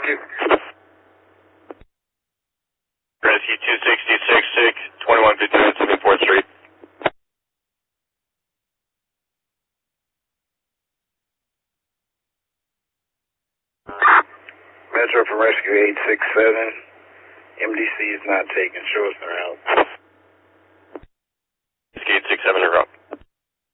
Rescue. Rescue 266, 2159 74th Street. Metro from Rescue 867. MDC is not taken. Show us the route. Rescue 867 en route.